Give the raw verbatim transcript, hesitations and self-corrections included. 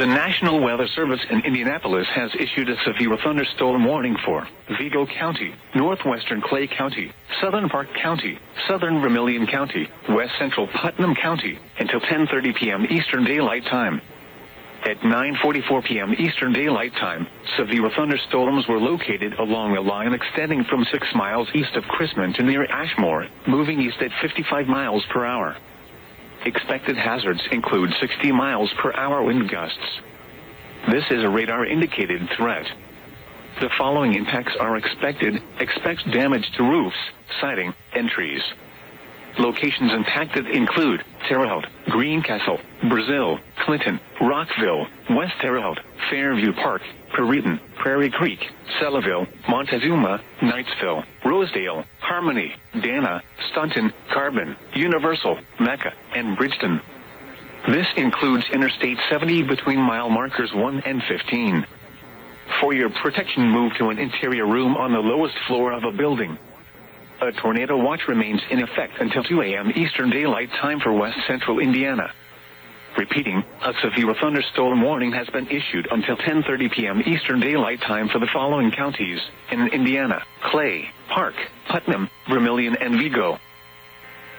The National Weather Service in Indianapolis has issued a severe thunderstorm warning for Vigo County, northwestern Clay County, southern Park County, southern Vermilion County, west central Putnam County, until ten thirty p.m. Eastern Daylight Time. At nine forty-four p.m. Eastern Daylight Time, severe thunderstorms were located along a line extending from six miles east of Chrisman to near Ashmore, moving east at fifty-five miles per hour. Expected hazards include sixty miles per hour wind gusts. This is a radar-indicated threat. The following impacts are expected. Expect damage to roofs, siding, and trees. Locations impacted include Terre Haute, Greencastle, Brazil, Clinton, Rockville, West Terre Haute, Fairview Park, Perryton, Prairie Creek, Selleville, Montezuma, Knightsville, Rosedale, Harmony, Dana, Staunton, Carbon, Universal, Mecca, and Bridgeton. This includes Interstate seventy between mile markers one and fifteen. For your protection, move to an interior room on the lowest floor of a building. A tornado watch remains in effect until two a.m. Eastern Daylight Time for West Central Indiana. Repeating, a severe thunderstorm warning has been issued until ten thirty p.m. Eastern Daylight Time for the following counties in Indiana: Clay, Park, Putnam, Vermilion, and Vigo.